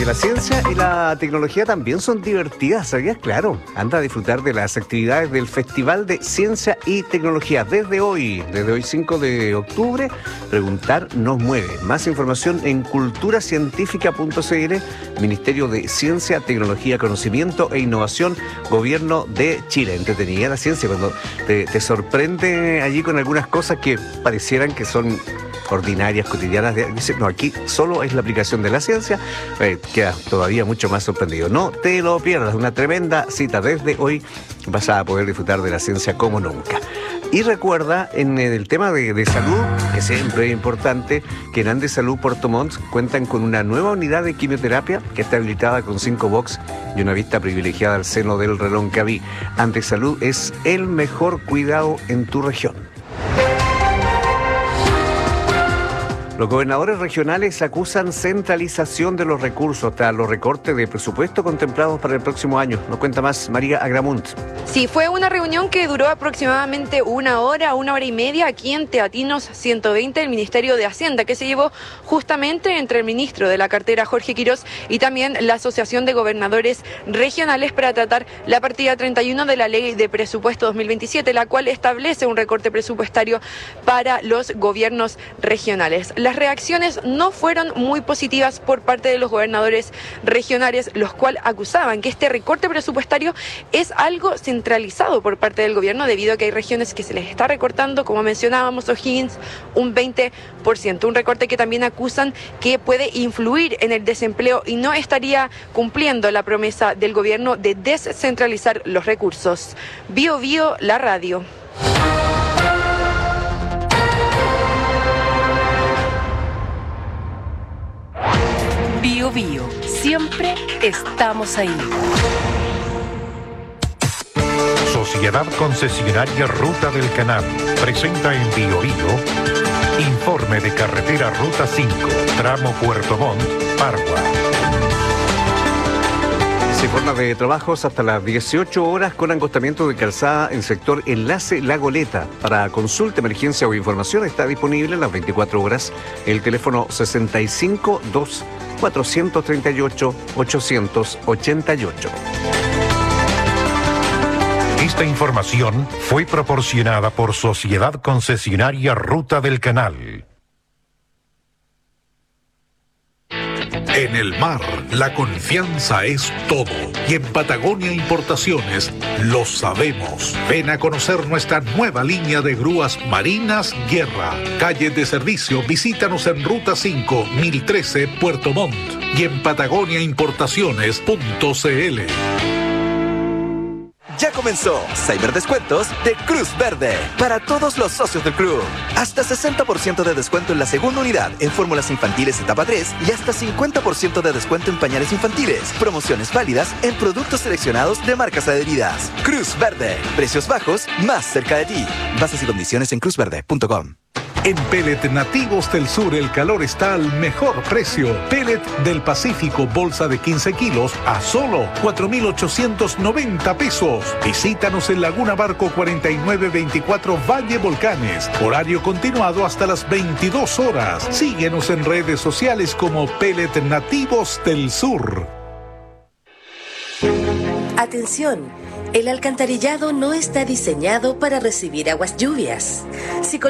La ciencia y la tecnología también son divertidas, ¿sabías? Claro, anda a disfrutar de las actividades del Festival de Ciencia y Tecnología desde hoy 5 de octubre. Preguntar nos mueve. Más información en culturacientífica.cl, Ministerio de Ciencia, Tecnología, Conocimiento e Innovación, Gobierno de Chile. Entretenida la ciencia cuando te sorprende allí con algunas cosas que parecieran que son ordinarias, cotidianas. Dice, no, aquí solo es la aplicación de la ciencia. Queda todavía mucho más sorprendido. No te lo pierdas, una tremenda cita desde hoy. Vas a poder disfrutar de la ciencia como nunca. Y recuerda, en el tema de salud, que siempre es importante, que en Andes Salud Puerto Montt cuentan con una nueva unidad de quimioterapia que está habilitada con 5 box y una vista privilegiada al seno del Reloncaví. Andes Salud es el mejor cuidado en tu región. Los gobernadores regionales acusan centralización de los recursos tras los recortes de presupuesto contemplados para el próximo año. Nos cuenta más María Agramunt. Sí, fue una reunión que duró aproximadamente una hora y media aquí en Teatinos 120, el Ministerio de Hacienda, que se llevó justamente entre el ministro de la cartera, Jorge Quirós, y también la Asociación de Gobernadores Regionales para tratar la partida 31 de la Ley de Presupuesto 2027, la cual establece un recorte presupuestario para los gobiernos regionales. Las reacciones no fueron muy positivas por parte de los gobernadores regionales, los cuales acusaban que este recorte presupuestario es algo centralizado por parte del gobierno, debido a que hay regiones que se les está recortando, como mencionábamos, O'Higgins, un 20%, un recorte que también acusan que puede influir en el desempleo y no estaría cumpliendo la promesa del gobierno de descentralizar los recursos. Bio Bio, la radio. Bio Bio, siempre estamos ahí. Sociedad Concesionaria Ruta del Canal presenta en Bio Bio informe de carretera Ruta 5, tramo Puerto Montt, Pargua. Se informa de trabajos hasta las 18 horas con acostamiento de calzada en sector Enlace La Goleta. Para consulta, emergencia o información está disponible las 24 horas el teléfono 65-2 438-888. Esta información fue proporcionada por Sociedad Concesionaria Ruta del Canal. En el mar, la confianza es todo. Y en Patagonia Importaciones lo sabemos. Ven a conocer nuestra nueva línea de grúas marinas Guerra. Calle de servicio, visítanos en Ruta 5, 1013, Puerto Montt. Y en patagoniaimportaciones.cl. Ya comenzó Cyberdescuentos de Cruz Verde para todos los socios del club. Hasta 60% de descuento en la segunda unidad en fórmulas infantiles etapa 3 y hasta 50% de descuento en pañales infantiles. Promociones válidas en productos seleccionados de marcas adheridas. Cruz Verde, precios bajos más cerca de ti. Bases y condiciones en cruzverde.com. En Pellet Nativos del Sur el calor está al mejor precio. Pellet del Pacífico, bolsa de 15 kilos a solo 4,890 pesos. Visítanos en Laguna Barco 4924 Valle Volcanes. Horario continuado hasta las 22 horas. Síguenos en redes sociales como Pellet Nativos del Sur. Atención, el alcantarillado no está diseñado para recibir aguas lluvias. Si